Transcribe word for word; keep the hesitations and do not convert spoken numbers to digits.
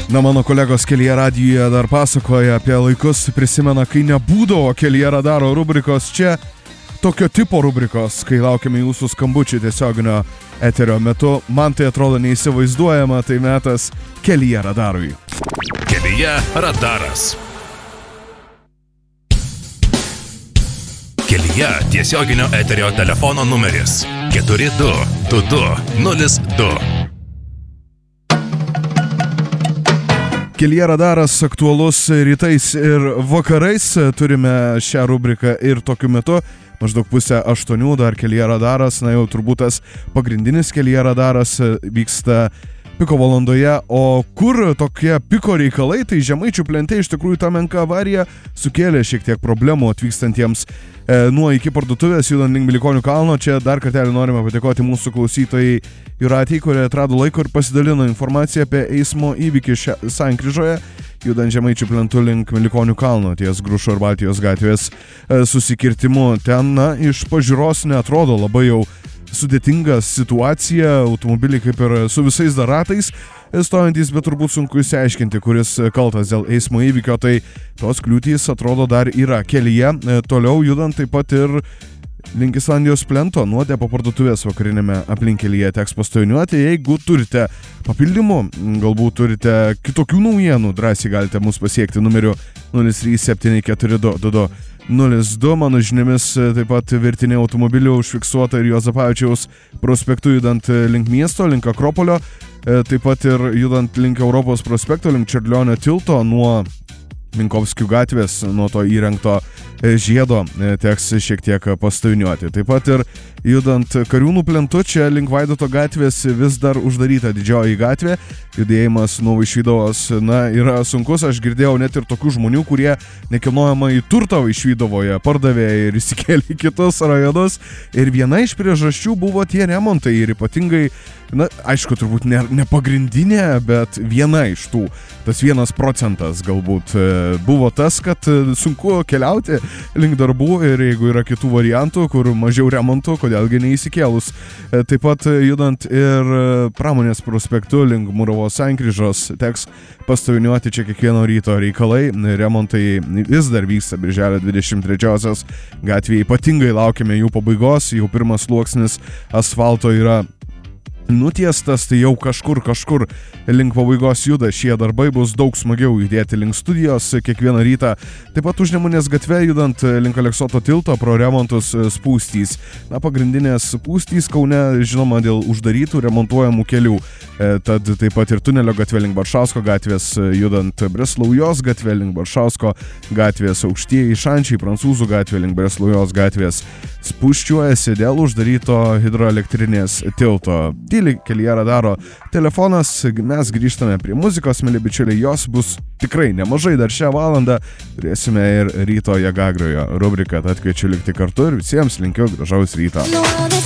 Na, mano kolegos Kelyje radijuje dar pasakoja apie laikus, prisimena, kai nebūdavo Kelyje radaro rubrikos. Čia tokio tipo rubrikos, kai laukiame jūsų skambučių tiesioginio eterio metu. Man tai atrodo neįsivaizduojama, tai metas Kelyje radarui. Kelyje radaras. Kelyje tiesioginio eterio telefono numeris keturi du du du nulis du. Kelyje radaras aktualus rytais ir vakarais. Turime šią rubriką ir tokiu metu, maždaug pusę aštuonių, dar Kelyje radaras, na jau turbūt tas pagrindinis Kelyje radaras vyksta piko valandoje. O kur tokie piko reikalai, tai Žemaičių plente iš tikrųjų ta menka avarija sukėlė šiek tiek problemų atvykstantiems e, nuo iki parduotuvės judant link Milikonių kalno. Čia dar kartelį norime padėkoti mūsų klausytojai Jūratei, kurie atrado laiko ir pasidalino informaciją apie eismo įvykį sankryžoje, judant Žemaičių plentu link Milikonių kalno ties Grušo ir Baltijos gatvės e, susikirtimu. Ten, na, iš pažiūros neatrodo labai jau sudėtinga situacija, automobiliai kaip ir su visais dar ratais stovintys, bet turbūt sunku išsiaiškinti, kuris kaltas dėl eismo įvykio, tai tos kliūtys atrodo dar yra kelyje. E, toliau judant taip pat ir link Islandijos plento nuo depo parduotuvės vakarinėme aplinkelyje teks pastojiniuoti. Jeigu turite papildymų, galbūt turite kitokių naujienų, drąsiai galite mus pasiekti numeriu nulis trys septyni keturi du du du nulis du. Mano žiniomis taip pat virtinė automobilių užfiksuota ir Juozapavičiaus prospektu judant link miesto, link Akropolio, taip pat ir judant link Europos prospekto, link Čiurlionio tilto nuo Minkovskių gatvės, nuo to įrengto žiedo teks šiek tiek pastoviniuoti. Taip pat ir judant Kariūnų plentu, čia link Vaidoto gatvės vis dar uždaryta didžioji gatvė. Judėjimas nuo Vaišvydovos, na, yra sunkus. Aš girdėjau net ir tokių žmonių, kurie nekilnojamą į turtą Vaišvydovoje pardavė ir įsikėlė į kitus rajonus. Ir viena iš priežasčių buvo tie remontai ir ypatingai, na, aišku, turbūt ne, ne pagrindinė, bet viena iš tų, tas vienas procentas galbūt buvo tas, kad sunku keliauti link darbų ir jeigu yra kitų variantų, kur mažiau remontų, kodėlgi neįsikėlus. Taip pat judant ir Pramonės prospektu link Muravos sankryžos teks pastoviniuoti, čia kiekvieno ryto reikalai. Remontai vis dar vyksta birželio dvidešimt trečiosios gatvėje, ypatingai laukiame jų pabaigos, jau pirmas sluoksnis asfalto yra nutiestas, tai jau kažkur, kažkur link pabaigos juda šie darbai, bus daug smagiau judėti link studijos kiekvieną rytą. Taip pat Užnemunės gatve judant link Aleksoto tilto pro remontus spūstys. Na, pagrindinės spūstys Kaune, žinoma, dėl uždarytų remontuojamų kelių. E, tad taip pat ir tunelio gatve link Baršausko gatvės, judant Breslaujos gatve link Baršausko gatvės, aukštieji šančiai, Prancūzų gatvė link Breslaujos gatvės spūsčiuojasi dėl uždaryto hidroelektrinės tilto. Kelyje radaro telefonas, mes grįžtame prie muzikos, mėly bičiuliai, jos bus tikrai nemažai dar šią valandą, turėsime ir ryto Jagagrojo rubriką, tad kviečiu likti kartu ir visiems linkiu gražaus ryto.